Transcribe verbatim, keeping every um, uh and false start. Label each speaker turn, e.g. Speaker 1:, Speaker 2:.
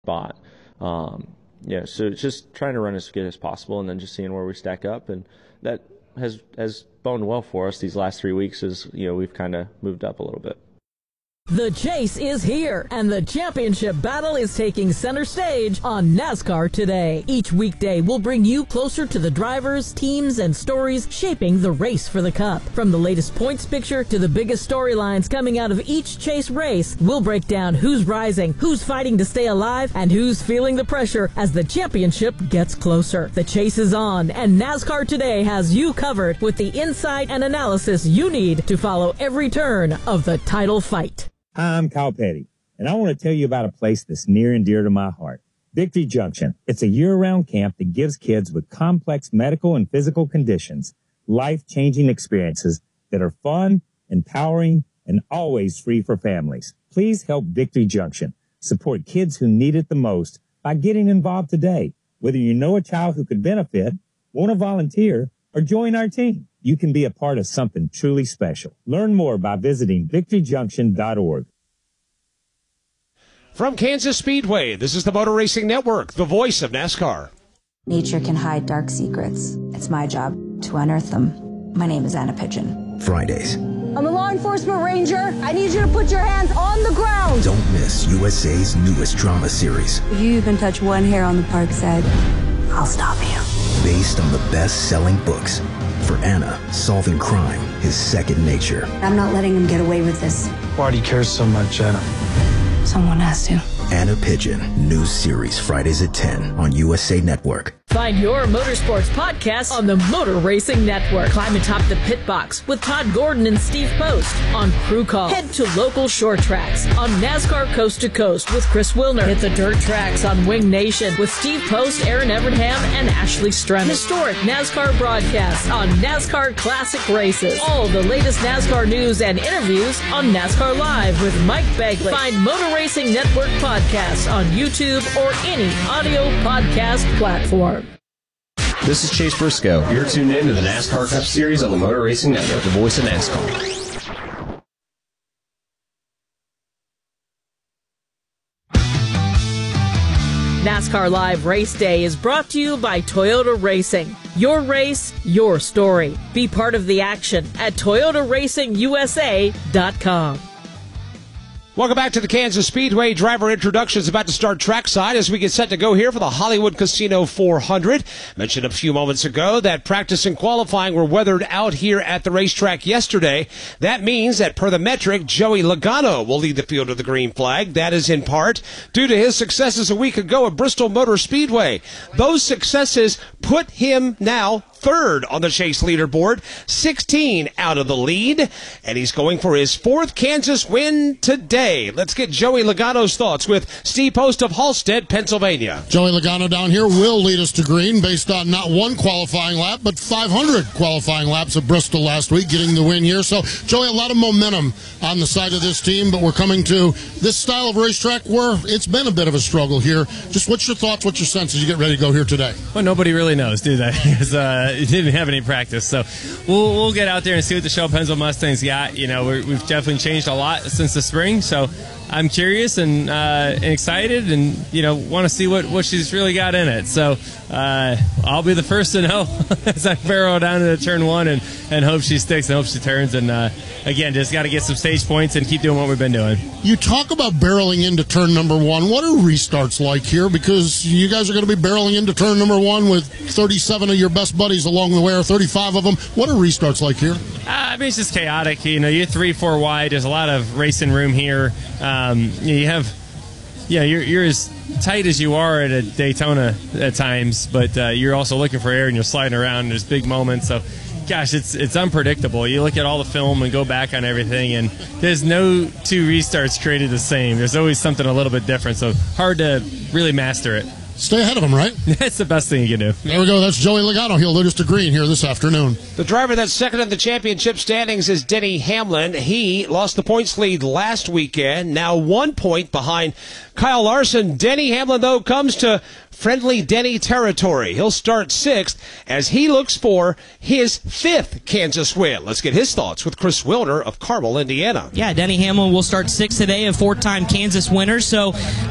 Speaker 1: spot. Um, yeah, so it's just trying to run as good as possible and then just seeing where we stack up. And that has has boned well for us these last three weeks as, you know, we've kind of moved up a little bit.
Speaker 2: The chase is here, and the championship battle is taking center stage on NASCAR Today. Each weekday will bring you closer to the drivers, teams, and stories shaping the race for the Cup. From the latest points picture to the biggest storylines coming out of each chase race, we'll break down who's rising, who's fighting to stay alive, and who's feeling the pressure as the championship gets closer. The chase is on, and NASCAR Today has you covered with the insight and analysis you need to follow every turn of the title fight.
Speaker 3: Hi, I'm Kyle Petty, and I want to tell you about a place that's near and dear to my heart, Victory Junction. It's a year-round camp that gives kids with complex medical and physical conditions life-changing experiences that are fun, empowering, and always free for families. Please help Victory Junction support kids who need it the most by getting involved today. Whether you know a child who could benefit, want to volunteer, or join our team, you can be a part of something truly special. Learn more by visiting victory junction dot org.
Speaker 4: From Kansas Speedway, this is the Motor Racing Network, the voice of NASCAR.
Speaker 5: Nature can hide dark secrets. It's my job to unearth them. My name is Anna Pigeon.
Speaker 6: Fridays.
Speaker 7: I'm a law enforcement ranger. I need you to put your hands on the ground.
Speaker 6: Don't miss U S A's newest drama series.
Speaker 5: If you even touch one hair on the park's head, I'll stop you.
Speaker 6: Based on the best-selling books. For Anna, solving crime is second nature.
Speaker 5: I'm not letting him get away with this.
Speaker 8: Why do you care so much, Anna?
Speaker 5: Someone has to.
Speaker 6: Anna Pigeon, new series Fridays at ten on U S A Network.
Speaker 2: Find your motorsports podcast on the Motor Racing Network. Climb atop the pit box with Todd Gordon and Steve Post on Crew Call. Head to local short tracks on NASCAR Coast to Coast with Chris Wilner. Hit the dirt tracks on Wing Nation with Steve Post, Aaron Evernham, and Ashley Strennan. Historic NASCAR broadcasts on NASCAR Classic Races. All the latest NASCAR news and interviews on NASCAR Live with Mike Begley. Find Motor Racing Network podcasts on YouTube or any audio podcast platform.
Speaker 9: This is Chase Briscoe. You're tuned in to the NASCAR Cup Series on the Motor Racing Network, the voice of NASCAR.
Speaker 2: NASCAR Live Race Day is brought to you by Toyota Racing. Your race, your story. Be part of the action at toyota racing u s a dot com.
Speaker 4: Welcome back to the Kansas Speedway. Driver introductions about to start trackside as we get set to go here for the Hollywood Casino four hundred. Mentioned a few moments ago that practice and qualifying were weathered out here at the racetrack yesterday. That means that per the metric, Joey Logano will lead the field of the green flag. That is in part due to his successes a week ago at Bristol Motor Speedway. Those successes put him now third on the chase leaderboard, sixteen out of the lead, and he's going for his fourth Kansas win today. Let's get Joey Logano's thoughts with Steve Post of Halstead, Pennsylvania.
Speaker 10: Joey Logano down here will lead us to green based on not one qualifying lap, but five hundred qualifying laps at Bristol last week, getting the win here. So, Joey, a lot of momentum on the side of this team, but we're coming to this style of racetrack where it's been a bit of a struggle here. Just what's your thoughts, what's your sense as you get ready to go here today?
Speaker 11: Well, nobody really knows, do they? Because uh, it didn't have any practice. So we'll, we'll get out there and see what the Shell Pennzoil Mustangs got. You know, we're, we've definitely changed a lot since the spring. So I'm curious and, uh, and excited and, you know, want to see what, what she's really got in it. So uh, I'll be the first to know as I barrel down into turn one and, and hope she sticks and hope she turns. And, uh, again, just got to get some stage points and keep doing what we've been doing.
Speaker 10: You talk about barreling into turn number one. What are restarts like here? Because you guys are going to be barreling into turn number one with thirty-seven of your best buddies along the way, or thirty-five of them. What are restarts like here?
Speaker 11: Uh, I mean, it's just chaotic. You know, you're three, four wide. There's a lot of racing room here. Um, you have, yeah, you're, you're as tight as you are at a Daytona at times, but uh, you're also looking for air and you're sliding around. And there's big moments. So, gosh, it's it's unpredictable. You look at all the film and go back on everything, and there's no two restarts created the same. There's always something a little bit different. So hard to really master it.
Speaker 10: Stay ahead of him, right?
Speaker 11: That's the best thing you can do.
Speaker 10: There we go. That's Joey Logano. He'll lead us to green here this afternoon.
Speaker 4: The driver that's second in the championship standings is Denny Hamlin. He lost the points lead last weekend, now one point behind Kyle Larson. Denny Hamlin, though, comes to friendly Denny territory. He'll start sixth as he looks for his fifth Kansas win. Let's get his thoughts with Chris Wilner of Carmel, Indiana.
Speaker 12: Yeah, Denny Hamlin will start sixth today, a four-time Kansas winner. So